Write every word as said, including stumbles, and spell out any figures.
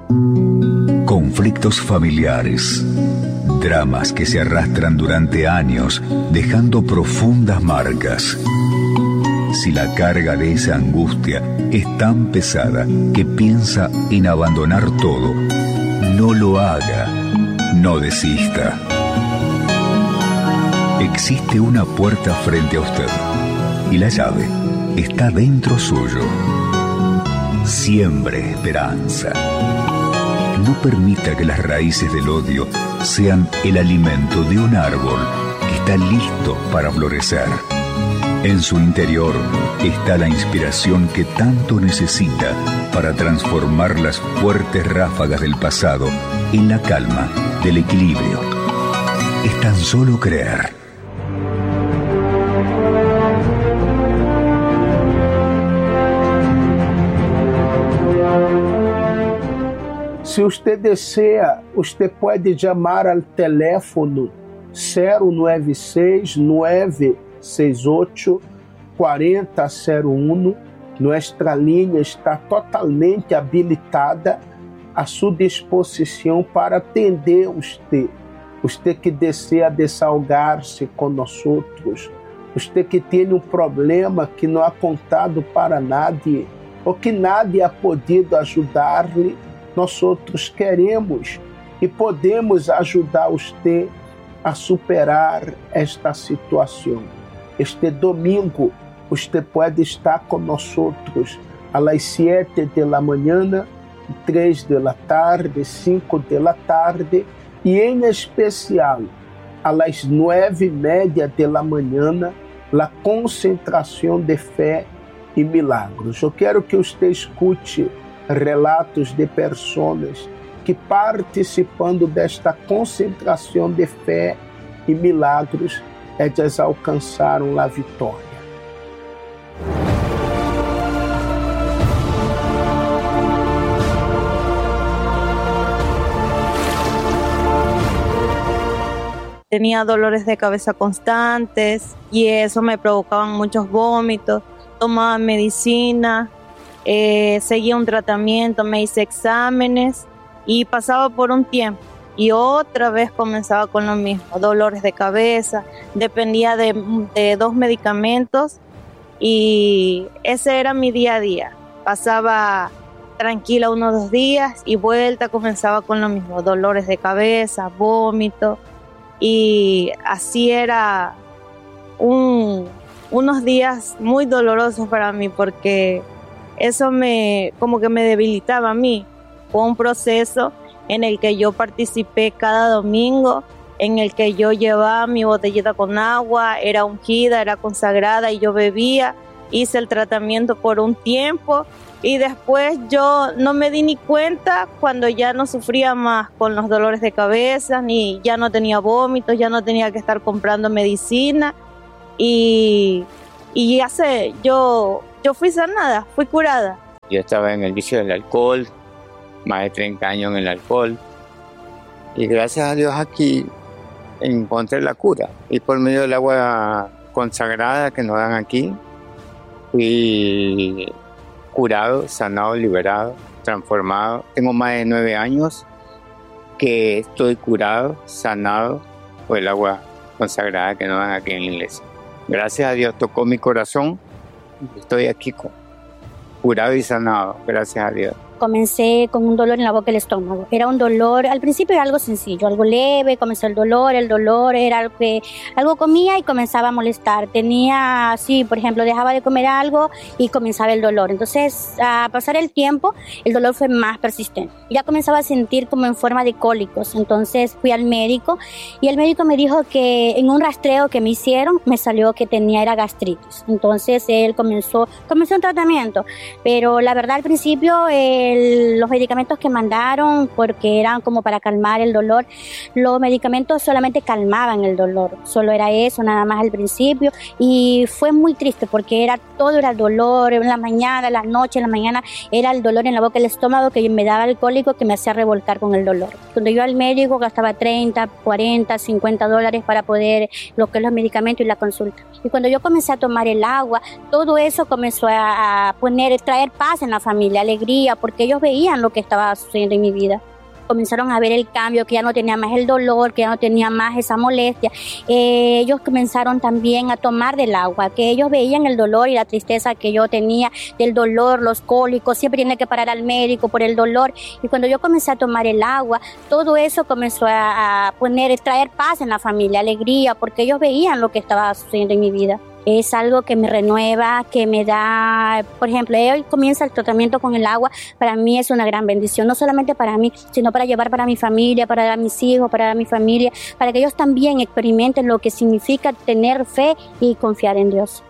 Conflictos familiares, dramas que se arrastran durante años, dejando profundas marcas. Si la carga de esa angustia es tan pesada que piensa en abandonar todo, no lo haga, no desista. Existe una puerta frente a usted y la llave está dentro suyo. Siembre esperanza. No permita que las raíces del odio sean el alimento de un árbol que está listo para florecer. En su interior está la inspiración que tanto necesita para transformar las fuertes ráfagas del pasado en la calma del equilibrio. Es tan solo creer. Se usted desea, usted puede llamar al teléfono cero nueve seis nueve seis ocho quatro zero zero um. Nuestra línea está totalmente habilitada à sua disposição para atender usted. Usted que desea desahogar-se conosco, usted que tem um problema que não ha contado para nadie, ou que nadie ha podido ajudar-lhe, nós outros queremos e podemos ajudar você a superar esta situação. Este domingo, você pode estar conosco às sete da manhã, três da tarde, cinco da tarde e, em especial, às nove e meia da manhã, a concentração de fé e milagros. Eu quero que você escute relatos de pessoas que participando desta concentração de fé e milagros, elas alcançaram a vitória. Tenía dolores de cabeza constantes y eso me provocaban muchos vómitos. Tomaba medicina, eh, seguía un tratamiento, me hice exámenes y pasaba por un tiempo y otra vez comenzaba con lo mismo, dolores de cabeza. Dependía de, de dos medicamentos y ese era mi día a día. Pasaba tranquila unos dos días y vuelta comenzaba con lo mismo, dolores de cabeza, vómito, y así era un, unos días muy dolorosos para mí porque eso me como que me debilitaba a mí. Fue un proceso en el que yo participé cada domingo, en el que yo llevaba mi botellita con agua, era ungida, era consagrada y yo bebía. Hice el tratamiento por un tiempo y después yo no me di ni cuenta cuando ya no sufría más con los dolores de cabeza, ni ya no tenía vómitos, ya no tenía que estar comprando medicina y, y ya sé, yo, yo fui sanada, fui curada. Yo estaba en el vicio del alcohol, más de treinta años en el alcohol y gracias a Dios aquí encontré la cura y por medio del agua consagrada que nos dan aquí fui curado, sanado, liberado, transformado. Tengo más de nueve años que estoy curado, sanado por el agua consagrada que nos dan aquí en la iglesia. Gracias a Dios tocó mi corazón, estoy aquí curado y sanado, gracias a Dios. Comencé con un dolor en la boca del estómago. Era un dolor, al principio era algo sencillo, algo leve, comenzó el dolor, el dolor era algo que algo comía y comenzaba a molestar. Tenía, sí, por ejemplo, dejaba de comer algo y comenzaba el dolor. Entonces, a pasar el tiempo, el dolor fue más persistente. Ya comenzaba a sentir como en forma de cólicos. Entonces fui al médico y el médico me dijo que en un rastreo que me hicieron, me salió que tenía era gastritis. Entonces él comenzó, comenzó un tratamiento, pero la verdad al principio eh, El, los medicamentos que mandaron, porque eran como para calmar el dolor, los medicamentos solamente calmaban el dolor, solo era eso, nada más al principio, y fue muy triste porque era todo era el dolor, en la mañana, en la noche, en la mañana, era el dolor en la boca del estómago que me daba el cólico que me hacía revolcar con el dolor. Cuando yo al médico gastaba treinta, cuarenta, cincuenta dólares para poder, lo que es los medicamentos y la consulta. Y cuando yo comencé a tomar el agua, todo eso comenzó a, a poner, traer paz en la familia, alegría, porque porque ellos veían lo que estaba sucediendo en mi vida. Comenzaron a ver el cambio, que ya no tenía más el dolor, que ya no tenía más esa molestia. Eh, ellos comenzaron también a tomar del agua, que ellos veían el dolor y la tristeza que yo tenía, del dolor, los cólicos, siempre tenía que parar al médico por el dolor. Y cuando yo comencé a tomar el agua, todo eso comenzó a, a poner, traer paz en la familia, alegría, porque ellos veían lo que estaba sucediendo en mi vida. Es algo que me renueva, que me da, por ejemplo, hoy comienza el tratamiento con el agua, para mí es una gran bendición, no solamente para mí, sino para llevar para mi familia, para dar a mis hijos, para dar a mi familia, para que ellos también experimenten lo que significa tener fe y confiar en Dios.